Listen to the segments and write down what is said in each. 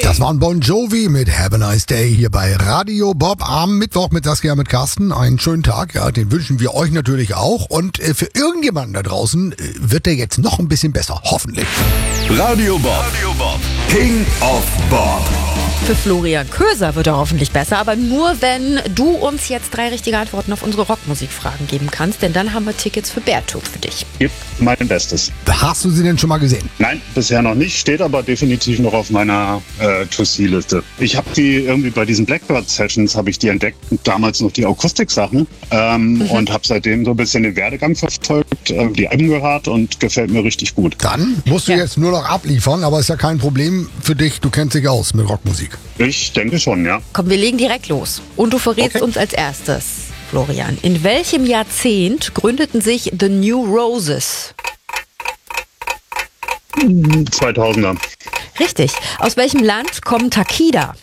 Das war ein Bon Jovi mit Have a Nice Day hier bei Radio Bob am Mittwoch mit Saskia, mit Carsten. Einen schönen Tag, ja, den wünschen wir euch natürlich auch. Und für irgendjemanden da draußen wird der jetzt noch ein bisschen besser, hoffentlich. Radio Bob, King of Bob. Für Florian Köser wird er hoffentlich besser, aber nur, wenn du uns jetzt 3 richtige Antworten auf unsere Rockmusikfragen geben kannst, denn dann haben wir Tickets für Beartooth für dich. Gib mein Bestes. Hast du sie denn schon mal gesehen? Nein, bisher noch nicht, steht aber definitiv noch auf meiner To-See-Liste. Ich habe die irgendwie bei diesen Blackbird-Sessions habe ich die entdeckt, damals noch die Akustik-Sachen und habe seitdem so ein bisschen den Werdegang verfolgt, die Alben gehört und gefällt mir richtig gut. Dann musst du jetzt nur noch abliefern, aber ist ja kein Problem für dich, du kennst dich aus mit Rockmusik. Ich denke schon, ja. Komm, wir legen direkt los. Und du verrätst uns als erstes, Florian, in welchem Jahrzehnt gründeten sich The New Roses? 2000er. Richtig. Aus welchem Land kommen Takida?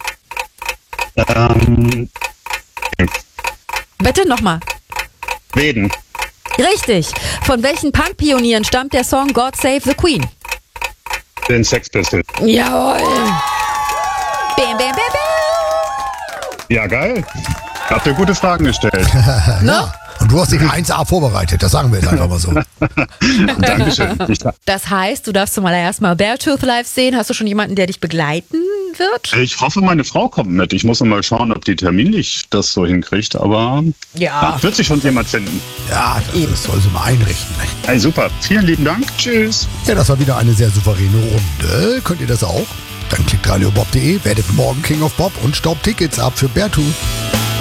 Bitte nochmal. Schweden. Richtig. Von welchen Punk-Pionieren stammt der Song God Save the Queen? Den Sex Pistols. Jawohl. Bam, bam, bam, bam. Ja, geil. Habt ihr gute Fragen gestellt. Ja. Und du hast dich 1A vorbereitet, das sagen wir jetzt einfach mal so. Dankeschön. Das heißt, du darfst zum allerersten Mal Beartooth live sehen. Hast du schon jemanden, der dich begleiten wird? Ich hoffe, meine Frau kommt mit. Ich muss noch mal schauen, ob die terminlich das so hinkriegt. Aber Ja. wird sich schon jemand finden. Ja, das soll sie mal einrichten. Nicht? Hey, super. Vielen lieben Dank. Tschüss. Ja, das war wieder eine sehr souveräne Runde. Könnt ihr das auch? Dann klickt radiobob.de, werdet morgen King of Bob und staubt Tickets ab für Beartooth.